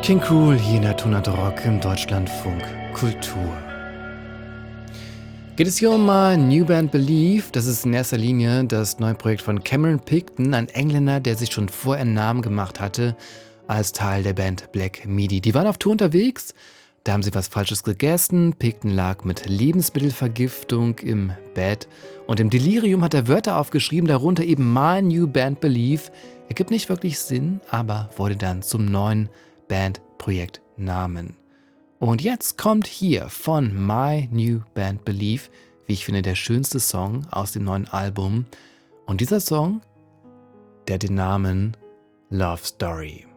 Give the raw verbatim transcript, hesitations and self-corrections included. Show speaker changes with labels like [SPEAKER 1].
[SPEAKER 1] King Krul hier in der Tonart Rock im Deutschlandfunk Kultur. Geht es hier um My New Band Believe? Das ist in erster Linie das neue Projekt von Cameron Picton, ein Engländer, der sich schon vorher einen Namen gemacht hatte als Teil der Band Black Midi. Die waren auf Tour unterwegs, da haben sie was Falsches gegessen, Picton lag mit Lebensmittelvergiftung im Bett und im Delirium hat er Wörter aufgeschrieben, darunter eben My New Band Believe. Ergibt nicht wirklich Sinn, aber wurde dann zum neuen Bandprojektnamen. Und jetzt kommt hier von My New Band Believe, wie ich finde, der schönste Song aus dem neuen Album. Und dieser Song, der hat den Namen Love Story.